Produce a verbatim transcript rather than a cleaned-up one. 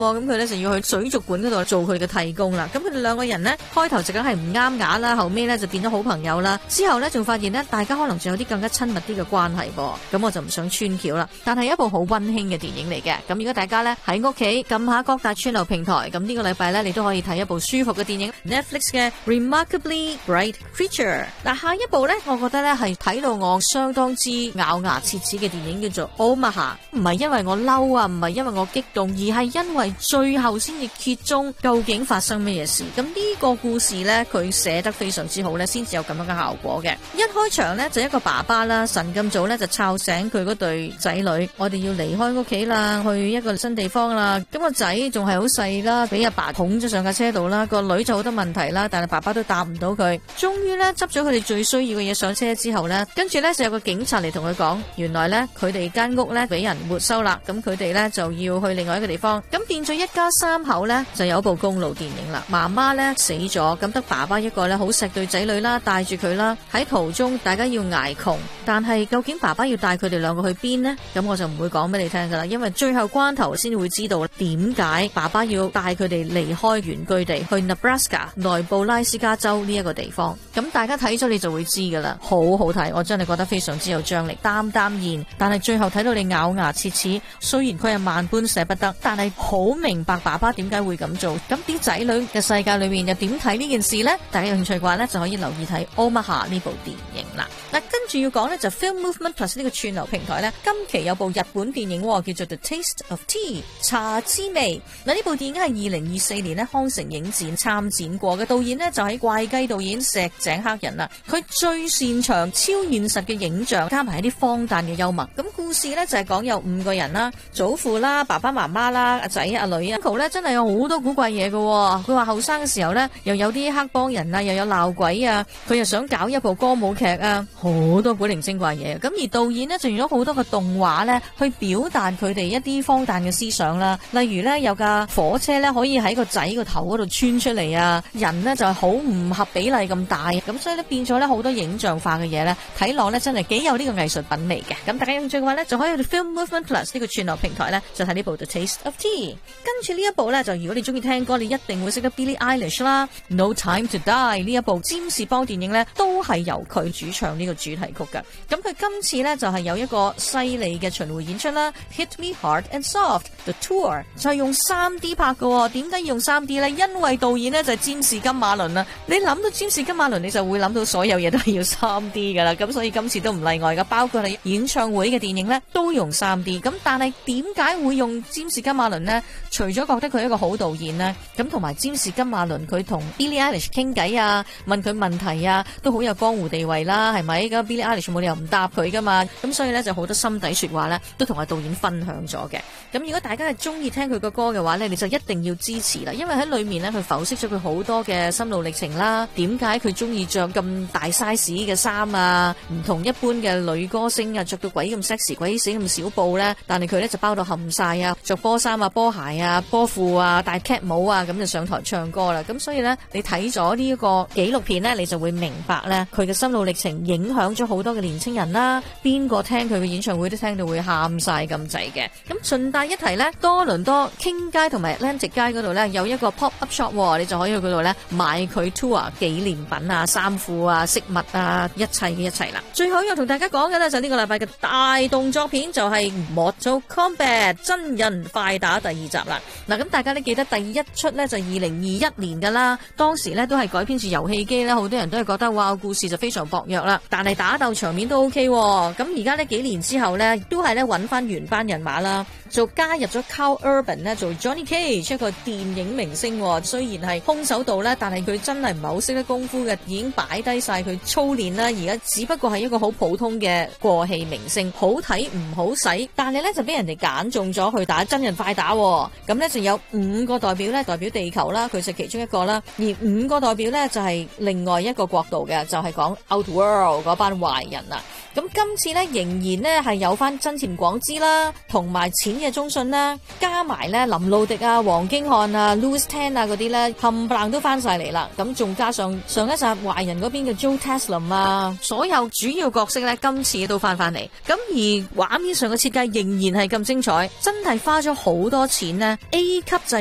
咁佢咧就要去水族館嗰度做佢嘅替工啦。咁佢哋兩個人呢，開頭就梗係唔啱牙啦，後尾咧就變咗好朋友啦。之後咧仲發現呢，大家可能仲有啲更加親密啲嘅關係噃。咁我就唔想穿橋啦。但係一部好溫馨嘅電影嚟嘅。咁如果大家咧喺屋企撳下各大串流平台，咁呢個禮拜咧你都可以睇一部舒服嘅電影 Netflix 嘅 Remarkably Bright Creature。嗱，下一部咧，我覺得咧係睇到我相當之咬牙切齒嘅電影，叫做 Omaha。唔係因為我嬲啊，唔係因為我激動，而係因為最後先至揭盅究竟發生咩嘢事。咁呢個故事咧，佢寫得非常之好咧，先至有咁樣嘅效果嘅。一開場咧就一個爸爸啦，晨咁早咧就吵醒佢嗰對仔女，我哋要離開屋企啦，去一個新地方啦。咁個仔仲係好細啦，俾阿爸捧咗上架車度啦，個女就好多問題啦，但係爸爸都答唔到佢。終於咧執咗佢哋最需要嘅嘢上車之後咧，跟住咧就有個警察嚟同佢講，原來咧佢哋間屋咧俾人沒收啦，咁佢哋咧就要去另外一個地方，咁變咗一家三口咧就有部公路電影啦。媽媽咧死咗，咁得爸爸一個咧好錫對仔女啦，帶住佢啦。喺途中大家要挨窮，但係究竟爸爸要帶佢哋兩個去邊呢？咁我就唔會講俾你聽噶啦，因為最後關頭先會知道點解爸爸要帶佢哋離開原居地去 Nebraska 內布拉斯加州呢一個地方。咁大家睇咗你就會知噶啦，好好睇，我真係覺得非常之有張力，擔擔現，但係最後睇到你咬牙切齒。雖然佢係萬般捨不得，但係好明白爸爸點解會咁做。咁啲仔女嘅世界裏面又點睇呢件事呢？大家有興趣嘅話呢，就可以留意睇 Omaha 呢部電影啦。嗱，跟住要講呢，就 Film Movement Plus 呢個串流平台呢，今期有部日本電影叫做 The Taste of Tea 茶之味。嗱，呢部電影係二零二四年呢康城影展參展過嘅，導演呢就喺怪雞導演石井黑人啦。佢最擅長超現實嘅影像，加埋一啲荒誕嘅幽默。咁故事呢，就係講有五個人啦，祖父啦、爸爸媽媽啦、阿仔阿女啊。Uncle 咧真係有好多古怪嘢嘅。佢話後生嘅時候呢，又有啲黑幫人啊，又有鬧鬼啊，佢又想搞一部歌舞劇啊，好多古靈精怪嘢。咁而導演呢，就用咗好多個動畫呢去表達佢哋一啲荒誕嘅思想啦。例如呢，有架火車呢可以喺個仔個頭嗰度穿出嚟啊，人呢就係好唔合比例咁大，咁所以呢，變咗呢好多影像化嘅嘢呢，睇落呢真係幾有呢個藝術品味嘅。咁大家有興趣嘅話呢，就可以去 Film Movement Plus 呢個串流平台呢，就睇呢部 The Taste of Tea。跟住呢一部呢，就如果你中意聽歌，你一定會識得 Billie Eilish 啦。No Time to Die 呢一部占士邦電影呢，都係由佢主唱呢個主題曲嘅。咁佢今次呢，就係有一個犀利嘅巡迴演出啦 ，Hit Me Hard and Soft The Tour 就係用 三 D 拍嘅。點解要用 三 D 呢？因為導演呢，就係占士金馬倫啦。你諗到占士金馬倫，你就會諗到所有嘢都係要 三 D 噶啦。咁所以今次都唔例外噶，包括係演唱會嘅電影呢，都用 三 D。咁但係點解會用占士金馬倫呢？除咗覺得佢係一個好導演呢，咁同埋占士金馬倫佢同 Billie Eilish 傾偈啊，問佢問題啊，都好有江湖地位啦，係咪？咁 Billie Eilish 冇理由唔答佢噶嘛。咁所以呢，就好多心底說話呢，都同阿導演分享咗嘅。咁如果大家係中意聽佢個歌嘅話呢，你就一定要支持啦，因為喺裏面呢，佢剖析咗佢好多嘅心路歷程啦，點解佢中意着咁大 size 嘅衫啊，唔同一般嘅女歌星啊，着到鬼咁 sexy 鬼死咁少布呢，但係佢呢就包到冚晒啊，着波衫啊、波鞋啊、波褲啊、戴 cap 帽啊，咁就上台唱歌啦。咁所以呢，你睇咗呢一個紀錄片呢，你就會明白呢，佢嘅心路歷程影響咗好多嘅年青人啦，邊個聽佢嘅演唱會都聽到會喊晒咁滯嘅。咁順帶一提呢，多倫多 King 街同埋 Atlantic 街嗰度呢，有一個 pop up shop， 你就可以去嗰度呢買佢 tour 紀念品啊、衫褲啊、飾物啊，一切嘅一切啦。最後要同大家講嘅呢，就呢個禮拜嘅大動作片就係 Mortal Kombat 真人快打第二集啦。嗱，咁大家都記得第一出呢，就二零二一年噶啦，當時呢，都係改編自遊戲機啦，好多人都係覺得哇，故事就非常薄弱啦，但係打鬥場面都 OK。咁而家呢幾年之後呢，都係呢揾翻原班人馬啦，就加入咗 Carl Urban 呢做 Johnny Cage， 一個電影明星。雖然係空手道呢，但係佢真係唔係好識得功夫嘅，已經擺低晒佢操練啦。而家只不過係一個好普通嘅過氣明星，好睇唔好使，但係呢，就俾人哋揀中咗去打真人快打。咁呢，就有五個代表呢，代表地球啦，佢就其中一個啦。而五個代表呢，就係另外一個國度嘅，就係講 Outworld 嗰班壞人啊。咁今次咧仍然咧係有翻真田廣之啦，同埋淺野忠信啦，加埋咧林路迪啊、黃京漢啊、Louis Tan 啊嗰啲咧冚唪唥都翻晒嚟啦。咁仲加上上一集壞人嗰邊嘅 Joe Taslim 啊，所有主要角色咧今次都翻翻嚟。咁而畫面上嘅設計仍然係咁精彩，真係花咗好多錢呢 A 級製